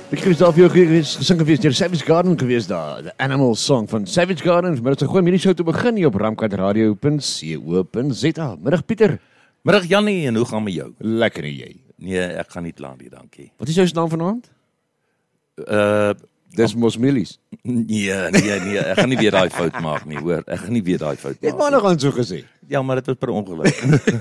Ek het daar vir jou gesing gewees deur Savage Garden gewees daar, The Animal Song van Savage Garden. Maar dit is 'n goeie minishow te begin hier op ramkatradio.co.za. Middag Pieter. Middag Jannie, en hoe gaan met jou? Lekker en jy? Nee, ek gaan nie kla nie, dankie. Wat is jou naam vanaand? Dis mos Millies. Nee, ek gaan nie weer daai fout maak nie, hoor. Ek gaan nie weer daai fout Jy het maak maar nog aan so gesê. Ja, maar dit was per ongeluk.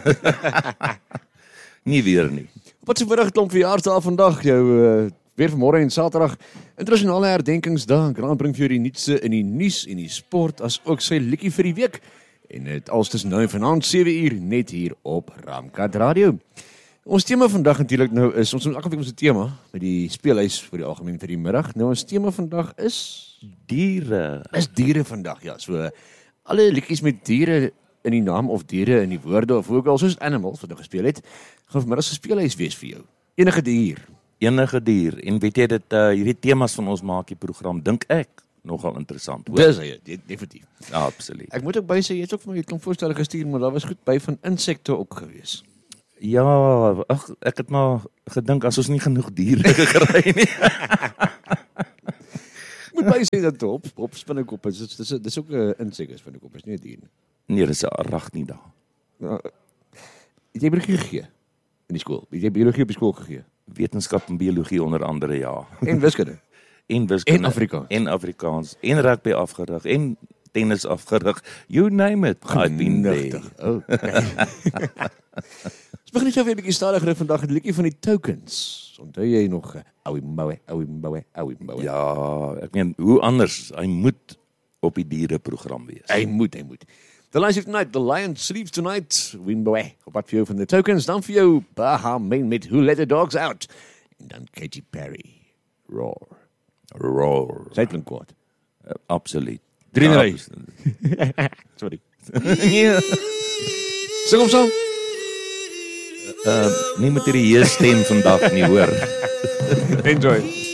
Nie weer nie. Wat 'n middag klomp verjaarsdae vandag, jou weer vanmôre en Saterdag. Internasionale herdenkingsdag. Grant bring vir jou die nuutste in die nuus en die sport, as ook sy liedjie vir die week. En dit als tussen 9 vanaand 7 uur net hier op Ramkat Radio. Ons tema vandag natuurlik nou is, ons moet elke week ons tema met die speelhuis vir die algemeen vir die middag. Nou ons tema vandag is Diere. Is diere vandag, ja. So alle liedjies met diere in die naam of diere in die woorde of ook al soos animals wat ons gespeel het, gaan vanmiddag se speelhuis wees vir jou. Enige dier. Enige dier. En weet jy dit, hierdie temas van ons maak die program, dink ek, nogal interessant, hoor. Dis hy, definitief. Ja, absoluut. Ek moet ook by sê, jy het ook vir my 'n klomp voorstelle gestuur, maar daar was goed by van insekte ook gewees. Ja, ag, ek het maar gedink as ons nie genoeg diere gekry nie. Moet by sê dat op spinnekop dis ook 'n insek is spinnekop, is nie 'n dier nie. Nee, dis 'n arachnida. Nou, het jy biologie gegee in die skool? Het jy biologie op die skool gegee? Wetenskap en biologie onder andere, ja. En wiskunde. En wiskunde. En Afrikaans. En Afrikaans. En rugby afgerig. En tennis afgerig. You name it. I've been there. Oh, okay. Ons begin net so weer 'n bietjie stadiger vandag met 'n liedjie van die Tokens. Onthou jy nog Owie Mbowe. Ja, ek meen, hoe anders? Hy moet op die diereprogram wees. Hy moet. The Lions of Tonight, The Lion Sleeps Tonight, Wimbowe. Op wat vir jou van the Tokens, dan vir jou Baha Men met Who Let the Dogs Out. En dan Katy Perry, Roar. Sy klink kwaad. Absoluut. 3 in 'n ry. Sorry. Nee. Sing hom saam. Nie met hierdie stem vandag nie, hoor. Enjoy.